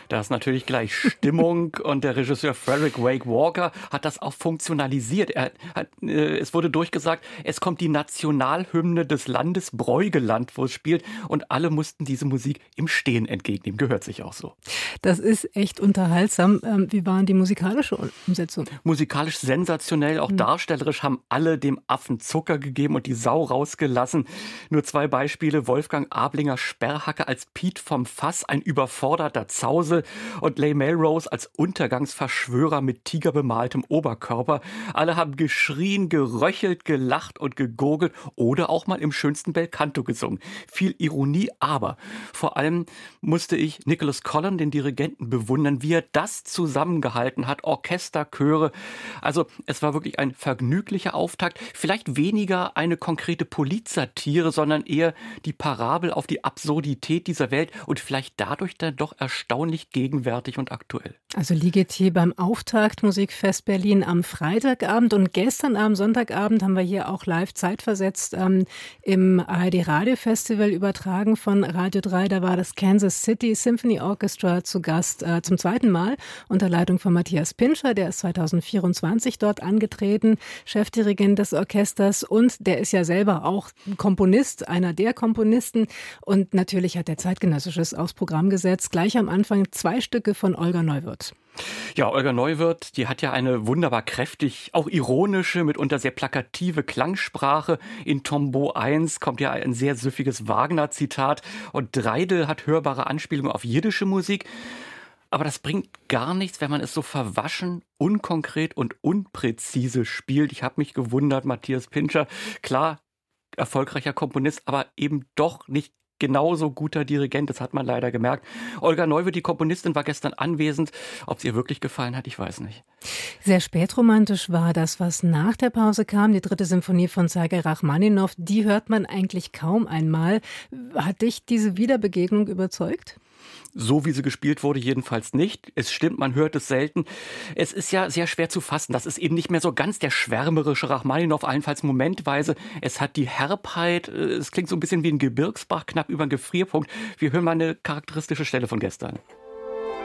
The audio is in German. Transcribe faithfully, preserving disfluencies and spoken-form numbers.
Da ist natürlich gleich Stimmung und der Regisseur Frederick Wake Walker hat das auch funktionalisiert. Er hat, äh, es wurde durchgesagt, es kommt die Nationalhymne des Landes Breugeland, wo es spielt, und alle mussten diese Musik im Stehen entgegennehmen. Gehört sich auch so. Das ist echt unterhaltsam. Ähm, wie war die musikalische Umsetzung? Musikalisch sensationell, auch mhm. darstellerisch haben alle dem Affen Zucker gegeben und die Sau rausgelassen. Nur zwei Beispiele: Wolfgang Ablinger Sperrhacke als Piet vom Fass, ein überforderter Zausel, und Leigh Melrose als Untergangsverschwörer mit tigerbemaltem Oberkörper. Alle haben geschrien, geröchelt, gelacht und gegurgelt oder auch mal im schönsten Belcanto gesungen. Viel Ironie, aber vor allem musste ich Nicholas Collin, den Dirigenten, bewundern, wie er das zusammengehalten hat. Orchester, Chöre. Also es war wirklich ein vergnüglicher Auftakt. Vielleicht weniger eine konkrete Politsatire, sondern eher die Parabel auf die Absurdität dieser Welt und vielleicht dadurch dann doch erstaunlich gegenwärtig und aktuell. Also Ligeti beim Auftakt Musikfest Berlin am Freitagabend, und gestern Abend, Sonntagabend, haben wir hier auch live zeitversetzt ähm, im A R D Radio Festival übertragen von Radio drei. Da war das Kansas City Symphony Orchestra zu Gast äh, zum zweiten Mal unter Leitung von Matthias Pintscher. Der ist zweitausendvierundzwanzig dort angetreten, Chefdirigent des Orchesters, und der ist ja selber auch Komponist, einer der Komponisten, und natürlich hat er Zeitgenössisches aufs Programm gesetzt. Gleich am Anfang zwei Stücke von Olga Neuwirth. Ja, Olga Neuwirth, die hat ja eine wunderbar kräftig, auch ironische, mitunter sehr plakative Klangsprache. In Tombeau eins kommt ja ein sehr süffiges Wagner-Zitat, und Dreidel hat hörbare Anspielungen auf jiddische Musik. Aber das bringt gar nichts, wenn man es so verwaschen, unkonkret und unpräzise spielt. Ich habe mich gewundert, Matthias Pintscher, klar, erfolgreicher Komponist, aber eben doch nicht genauso guter Dirigent, das hat man leider gemerkt. Olga Neuwirth, die Komponistin, war gestern anwesend. Ob es ihr wirklich gefallen hat, ich weiß nicht. Sehr spätromantisch war das, was nach der Pause kam. Die dritte Symphonie von Sergei Rachmaninow, die hört man eigentlich kaum einmal. Hat dich diese Wiederbegegnung überzeugt? So wie sie gespielt wurde, jedenfalls nicht. Es stimmt, man hört es selten. Es ist ja sehr schwer zu fassen. Das ist eben nicht mehr so ganz der schwärmerische Rachmaninow, allenfalls momentweise. Es hat die Herbheit, es klingt so ein bisschen wie ein Gebirgsbach, knapp über den Gefrierpunkt. Wir hören mal eine charakteristische Stelle von gestern.